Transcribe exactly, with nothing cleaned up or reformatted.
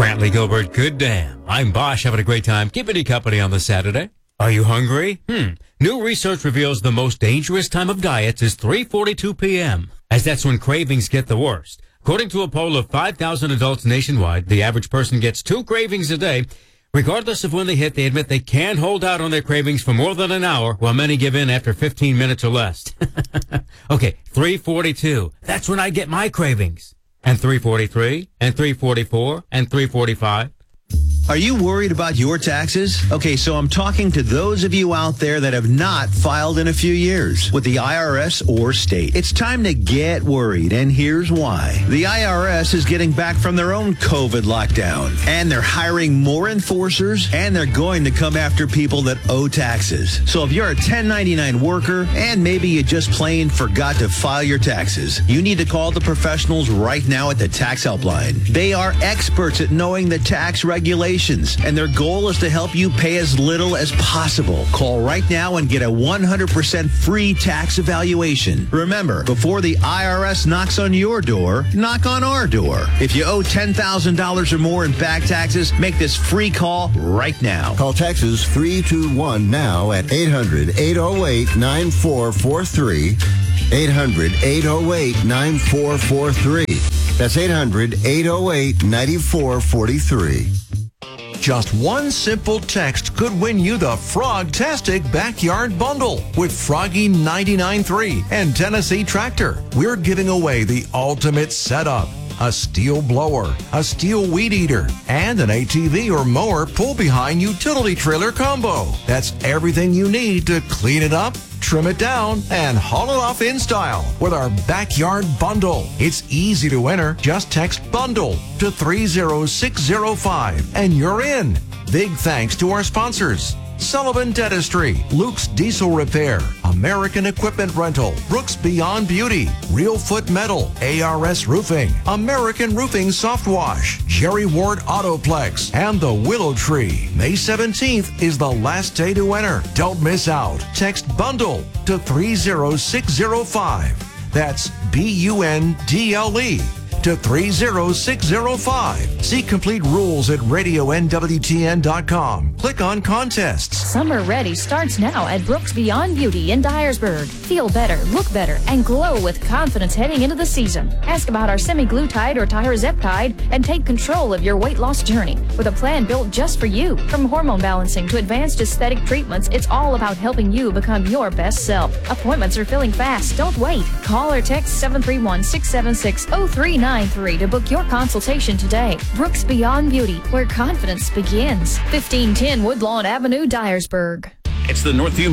Brantley Gilbert, good damn. I'm Bosch, having a great time, keeping you company on this Saturday. Are you hungry? Hmm. New research reveals the most dangerous time of diets is three forty-two p.m., as that's when cravings get the worst. According to a poll of five thousand adults nationwide, the average person gets two cravings a day. Regardless of when they hit, they admit they can hold out on their cravings for more than an hour, while many give in after fifteen minutes or less. Okay, three forty-two. That's when I get my cravings. And three forty-three, and three forty-four, and three forty-five. Are you worried about your taxes? Okay, so I'm talking to those of you out there that have not filed in a few years with the I R S or state. It's time to get worried, and here's why. The I R S is getting back from their own COVID lockdown, and they're hiring more enforcers, and they're going to come after people that owe taxes. So if you're a ten ninety-nine worker, and maybe you just plain forgot to file your taxes, you need to call the professionals right now at the Tax Helpline. They are experts at knowing the tax regulations, and their goal is to help you pay as little as possible. Call right now and get a one hundred percent free tax evaluation. Remember, before the I R S knocks on your door, knock on our door. If you owe ten thousand dollars or more in back taxes, make this free call right now. Call Texas three two one now at eight hundred, eight oh eight, nine four four three. eight hundred, eight oh eight, nine four four three. That's eight hundred, eight oh eight, nine four four three. Just one simple text could win you the Frogtastic Backyard Bundle with Froggy ninety-nine point three and Tennessee Tractor. We're giving away the ultimate setup: a steel blower, a steel weed eater, and an A T V or mower pull-behind utility trailer combo. That's everything you need to clean it up, trim it down, and haul it off in style with our Backyard Bundle. It's easy to enter. Just text BUNDLE to three oh six oh five and you're in. Big thanks to our sponsors: Sullivan Dentistry, Luke's Diesel Repair, American Equipment Rental, Brooks Beyond Beauty, Real Foot Metal, A R S Roofing, American Roofing Soft Wash, Jerry Ward Autoplex, and the Willow Tree. May seventeenth is the last day to enter. Don't miss out. Text BUNDLE to three oh six oh five. That's B U N D L E to three oh six oh five. See complete rules at radio N W T N dot com. Click on contests. Summer Ready starts now at Brooks Beyond Beauty in Dyersburg. Feel better, look better, and glow with confidence heading into the season. Ask about our semi-glutide or Tirzeptide and take control of your weight loss journey with a plan built just for you. From hormone balancing to advanced aesthetic treatments, it's all about helping you become your best self. Appointments are filling fast. Don't wait. Call or text seven three one, six seven six, oh three nine three to book your consultation today. Brooks Beyond Beauty, where confidence begins. fifteen ten Woodlawn Avenue, Dyersburg. It's the Northview